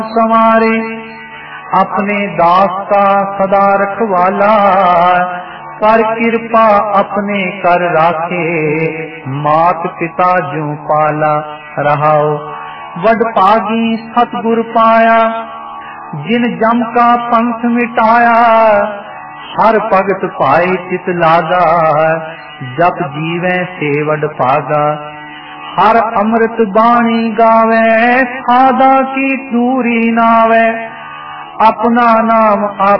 संवारे अपने दास का सदा रखवाला, कर कृपा अपने कर राखे, मात पिता ज्यों पाला। रहाओ वडभागी सतगुर पाया, जिन जम का पंथ मिटाया। हर भगत पाए चित लागा, जप जीवै से वडभागा। हर अमृत बाणी गावे, सादा की दूरी नावे। अपना नाम आप